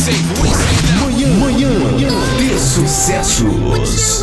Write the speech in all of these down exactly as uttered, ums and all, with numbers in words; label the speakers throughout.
Speaker 1: Manhã, manhã, manhã de sucessos.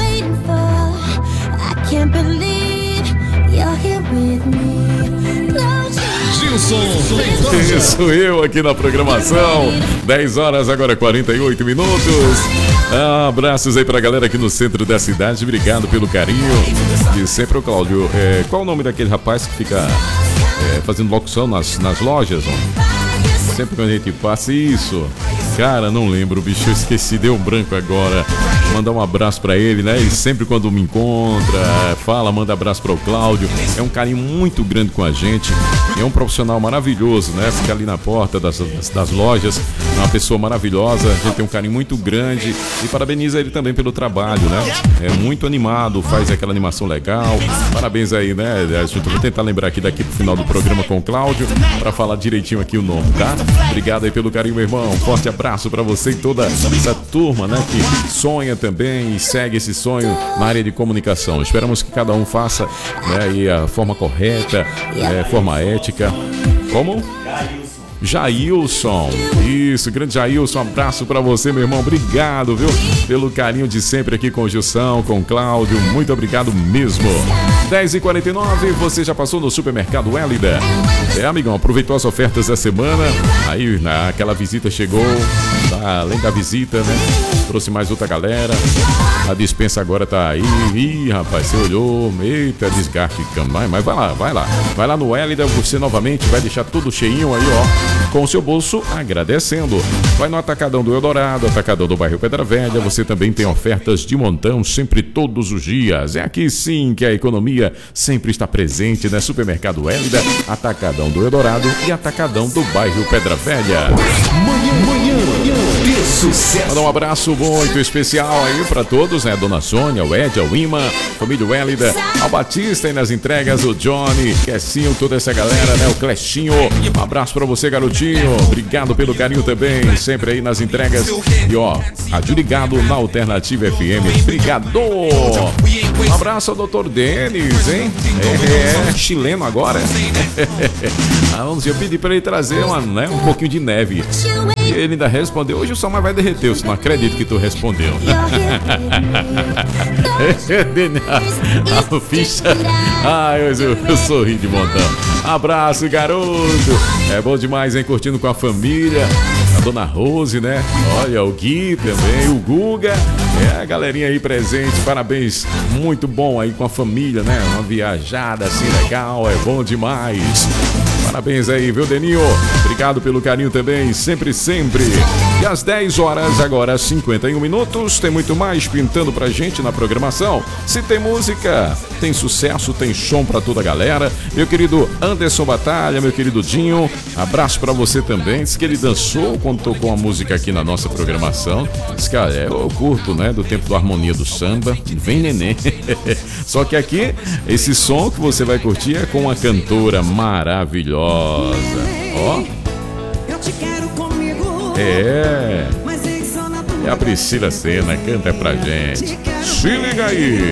Speaker 1: Gilson, isso eu aqui na programação. dez horas, agora quarenta e oito minutos. Ah, abraços aí pra galera aqui no centro da cidade. Obrigado pelo carinho. E sempre o Cláudio. É, qual o nome daquele rapaz que fica é, fazendo locução nas, nas lojas? Ó? Sempre quando a gente passa isso. Cara, não lembro, bicho, eu esqueci, deu um branco agora. Mandar um abraço pra ele, né? Ele sempre quando me encontra, fala, manda abraço pro Cláudio. É um carinho muito grande com a gente. É um profissional maravilhoso, né? Fica ali na porta das, das, das lojas. É uma pessoa maravilhosa. A gente tem um carinho muito grande. E parabeniza ele também pelo trabalho, né? É muito animado, faz aquela animação legal. Parabéns aí, né? Eu vou tentar lembrar aqui daqui pro final do programa com o Cláudio pra falar direitinho aqui o nome, tá? Obrigado aí pelo carinho, meu irmão. Forte abraço pra você e toda essa turma, né? Que sonha também e segue esse sonho na área de comunicação. Esperamos que cada um faça, né, e a forma correta, é, forma ética. Como? Jailson, isso, grande Jailson, um abraço pra você, meu irmão, obrigado, viu, pelo carinho de sempre aqui com o Gilson, com o Cláudio, muito obrigado mesmo. Dez e quarenta e nove, você já passou no supermercado Hélida? É, amigão, aproveitou as ofertas da semana, aí naquela visita chegou, tá, além da visita, né, trouxe mais outra galera, a dispensa agora tá aí, ih, rapaz, você olhou, eita, desgaste, mas, mas vai lá, vai lá, vai lá no Hélida, você novamente vai deixar tudo cheinho aí, ó, com o seu bolso agradecendo. Vai no Atacadão do Eldorado, Atacadão do bairro Pedra Velha, você também tem ofertas de montão sempre todos os dias. É aqui sim que a economia sempre está presente, né? Supermercado Hélida, Atacadão do Eldorado e Atacadão do bairro Pedra Velha. Manhã, manhã, manhã de sucesso.
Speaker 2: Manda um abraço muito especial aí para todos, né? Dona Sônia, o Ed, o Ima, família Hélida, ao Batista e nas entregas, o Johnny, Kessinho, toda essa galera, né? O Clechinho, um abraço para você, garotinho. Obrigado pelo carinho também, sempre aí nas entregas. E ó, rádio ligado na Alternativa F M. Obrigado! Um abraço ao doutor Denis, hein? É, é chileno agora. Ah, eu pedi para ele trazer uma, né, um pouquinho de neve. E ele ainda respondeu: hoje o sol vai derreter. Eu não acredito que tu respondeu. A ficha. Ai, eu, eu, eu sorri de montão. Abraço, garoto. É bom demais, hein? Curtindo com a família. A dona Rose, né? Olha, o Gui também, o Guga. É, a galerinha aí presente. Parabéns. Muito bom aí com a família, né? Uma viajada assim legal. É bom demais. Parabéns aí, viu, Deninho? Obrigado pelo carinho também, sempre, sempre. E às dez horas, agora cinquenta e um minutos, tem muito mais pintando pra gente na programação. Se tem música, tem sucesso, tem som pra toda a galera. Meu querido Anderson Batalha, meu querido Dinho, abraço pra você também. Diz que ele dançou quando tocou a música aqui na nossa programação. Diz que, é, eu curto, né, do tempo do Harmonia do Samba. Vem, neném. Só que aqui, esse som que você vai curtir é com uma cantora maravilhosa. Ó. É. É a Priscila Senna, canta pra gente. Se liga aí.